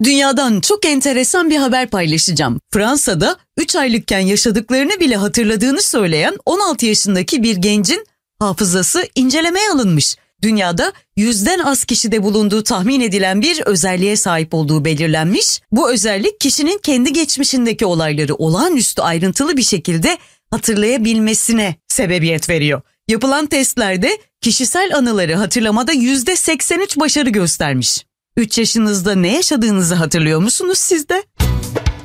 Dünyadan çok enteresan bir haber paylaşacağım. Fransa'da 3 aylıkken yaşadıklarını bile hatırladığını söyleyen 16 yaşındaki bir gencin hafızası incelemeye alınmış. Dünyada 100'den az kişide bulunduğu tahmin edilen bir özelliğe sahip olduğu belirlenmiş. Bu özellik kişinin kendi geçmişindeki olayları olağanüstü ayrıntılı bir şekilde hatırlayabilmesine sebebiyet veriyor. Yapılan testlerde kişisel anıları hatırlamada %83 başarı göstermiş. 3 yaşınızda ne yaşadığınızı hatırlıyor musunuz siz de?